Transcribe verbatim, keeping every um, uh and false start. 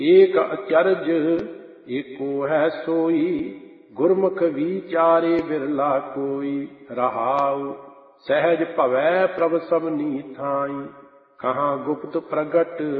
ਏਕ ਅਚਰਜ ਏਕੋ ਹੈ ਸੋਈ, ਗੁਰਮੁਖ ਵਿਚਾਰੇ ਬਿਰਲਾ ਕੋਈ। ਰਹਾਉ ਸਹਿਜ ਭਵੈ ਪ੍ਰਭ ਸਭਨੀ ਥਾਈ, ਕਹਾਂ ਗੁਪਤ ਪ੍ਰਗਟ